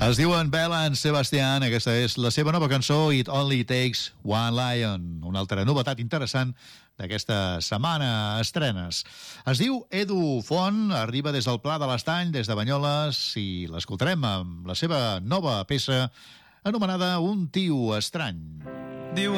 Es diuen Bella and Sebastian, aquesta és la seva nova cançó It Only Takes One Lion, una altra novetat interessant d'aquesta setmana estrenes. Es diu Edu Font, arriba des del Pla de l'Estany, des de Banyoles, i l'escoltarem amb la seva nova peça anomenada Un tio estrany.